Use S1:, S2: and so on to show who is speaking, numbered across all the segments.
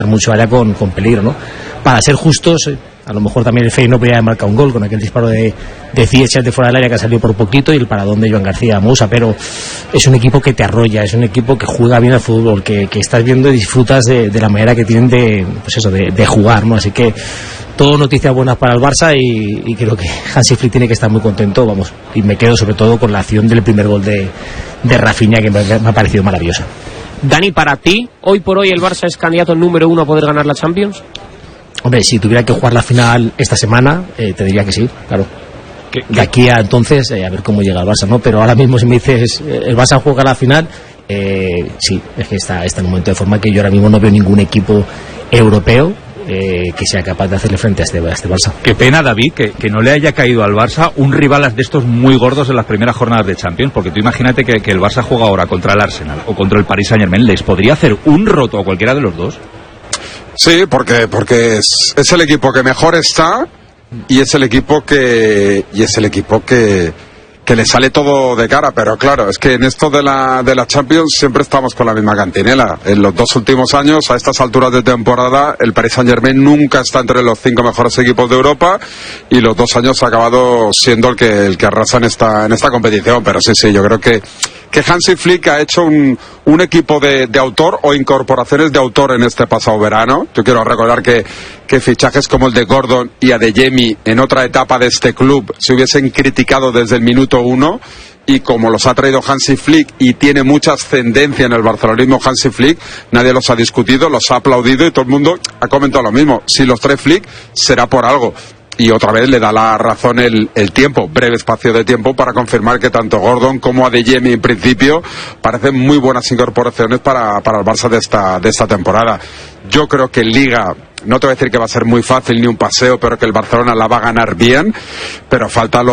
S1: mucho área con peligro, ¿no? Para ser justos, a lo mejor también el Feyenoord podría haber marcado un gol con aquel disparo de Ziyech de fuera del área que ha salido por poquito y el paradón de Joan García Moussa, pero es un equipo que te arrolla, es un equipo que juega bien al fútbol, que estás viendo y disfrutas de la manera que tienen de jugar, ¿no? Así que todo noticias buenas para el Barça y creo que Hansi Flick tiene que estar muy contento, vamos, y me quedo sobre todo con la acción del primer gol de Rafinha, que me ha parecido maravillosa.
S2: Dani, para ti, hoy por hoy el Barça es candidato número 1 a poder ganar la Champions.
S1: Hombre, si tuviera que jugar la final esta semana, te diría que sí, claro. De aquí a entonces, a ver cómo llega el Barça, ¿no? Pero ahora mismo si me dices, ¿el Barça juega la final? Sí, es que está en un momento de forma que yo ahora mismo no veo ningún equipo europeo que sea capaz de hacerle frente a este Barça.
S3: Qué pena, David, que no le haya caído al Barça un rival de estos muy gordos en las primeras jornadas de Champions, porque tú imagínate que el Barça juega ahora contra el Arsenal o contra el Paris Saint-Germain, ¿les podría hacer un roto a cualquiera de los dos?
S4: Sí, porque es el equipo que mejor está y es el equipo que le sale todo de cara, pero claro, es que en esto de la Champions siempre estamos con la misma cantinela. En los 2 últimos años, a estas alturas de temporada, el Paris Saint-Germain nunca está entre los 5 mejores equipos de Europa y los 2 años ha acabado siendo el que arrasa en esta competición. Pero sí, yo creo que Hansi Flick ha hecho un equipo de autor o incorporaciones de autor en este pasado verano. Yo quiero recordar que fichajes como el de Gordon y Adeyemi en otra etapa de este club se hubiesen criticado desde el minuto 1, y como los ha traído Hansi Flick y tiene mucha ascendencia en el barcelonismo Hansi Flick, nadie los ha discutido, los ha aplaudido y todo el mundo ha comentado lo mismo. Si los trae Flick será por algo. Y otra vez le da la razón el tiempo, breve espacio de tiempo, para confirmar que tanto Gordon como Adeyemi en principio parecen muy buenas incorporaciones para el Barça de esta temporada. Yo creo que en Liga, no te voy a decir que va a ser muy fácil ni un paseo, pero que el Barcelona la va a ganar bien, pero falta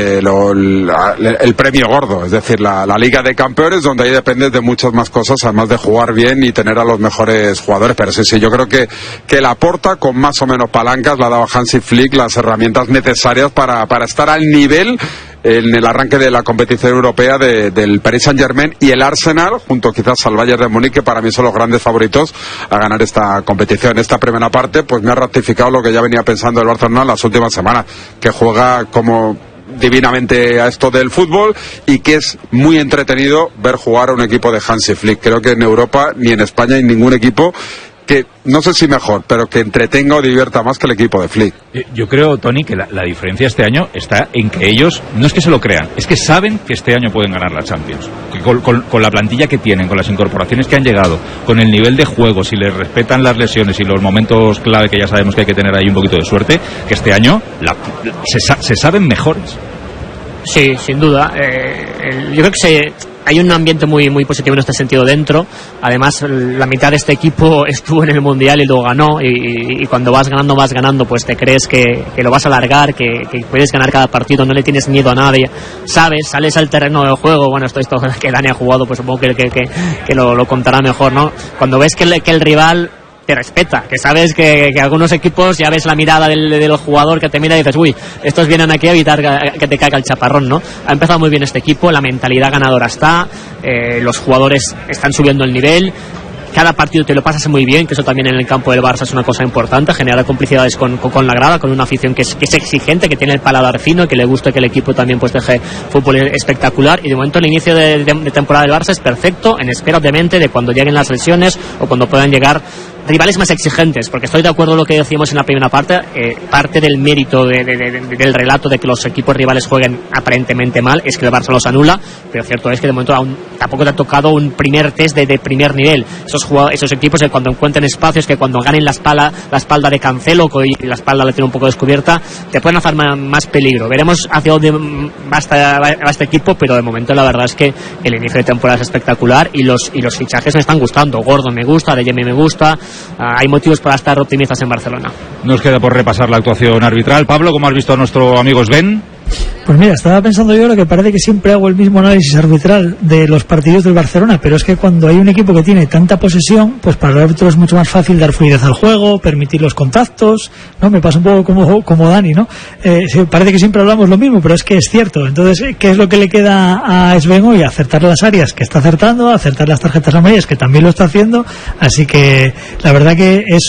S4: el premio gordo, es decir, la Liga de Campeones, donde ahí depende de muchas más cosas, además de jugar bien y tener a los mejores jugadores. Pero sí, yo creo que Laporta, con más o menos palancas, le ha dado a Hansi Flick las herramientas necesarias para estar al nivel en el arranque de la competición europea del Paris Saint-Germain y el Arsenal, junto quizás al Bayern de Múnich, que para mí son los grandes favoritos a ganar esta competición. Esta primera parte pues me ha ratificado lo que ya venía pensando el Barcelona en las últimas semanas, que juega como divinamente a esto del fútbol y que es muy entretenido ver jugar a un equipo de Hansi Flick. Creo que en Europa ni en España hay ningún equipo que, no sé si mejor, pero que entretenga o divierta más que el equipo de Flick.
S3: Yo creo, Tony, que la diferencia este año está en que ellos, no es que se lo crean, es que saben que este año pueden ganar la Champions. Con la plantilla que tienen, con las incorporaciones que han llegado, con el nivel de juego, si les respetan las lesiones y los momentos clave que ya sabemos que hay que tener ahí un poquito de suerte, que este año se saben mejores.
S2: Sí, sin duda. Yo creo que hay un ambiente muy, muy positivo en este sentido dentro. Además, la mitad de este equipo estuvo en el Mundial y lo ganó, y cuando vas ganando, pues te crees que lo vas a alargar, que puedes ganar cada partido, no le tienes miedo a nadie, sabes, sales al terreno del juego. Bueno, esto que Dani ha jugado, pues supongo que lo contará mejor, ¿no? Cuando ves que el rival te respeta, que sabes que algunos equipos ya ves la mirada del jugador que te mira y dices, uy, estos vienen aquí a evitar que te caiga el chaparrón, ¿no? Ha empezado muy bien este equipo, la mentalidad ganadora está, los jugadores están subiendo el nivel, cada partido te lo pasas muy bien, que eso también en el campo del Barça es una cosa importante, generar complicidades con la grada, con una afición que es exigente, que tiene el paladar fino, que le gusta que el equipo también pues deje fútbol espectacular. Y de momento el inicio de temporada del Barça es perfecto, en espera obviamente de cuando lleguen las lesiones o cuando puedan llegar rivales más exigentes, porque estoy de acuerdo con lo que decíamos en la primera parte. Parte del mérito del relato de que los equipos rivales jueguen aparentemente mal es que el Barça los anula, pero cierto es que de momento aún tampoco te ha tocado un primer test de primer nivel. Esos equipos que cuando encuentren espacios, que cuando ganen la espalda de Cancelo y la espalda la tiene un poco descubierta, te pueden hacer más peligro. Veremos hacia dónde va este equipo, pero de momento la verdad es que el inicio de temporada es espectacular y los fichajes me están gustando. Gordon me gusta, Adeyemi me gusta. Hay motivos para estar optimistas en Barcelona.
S3: Nos queda por repasar la actuación arbitral. Pablo, ¿cómo has visto a nuestro amigo Sven?
S5: Pues mira, estaba pensando yo lo que parece que siempre hago el mismo análisis arbitral de los partidos del Barcelona, pero es que cuando hay un equipo que tiene tanta posesión, pues para el árbitro es mucho más fácil dar fluidez al juego, permitir los contactos, ¿no? Me pasa un poco como Dani, ¿no? Parece que siempre hablamos lo mismo, pero es que es cierto. Entonces, ¿qué es lo que le queda a Sven hoy? Acertar las áreas que está acertando, acertar las tarjetas amarillas que también lo está haciendo, así que la verdad que es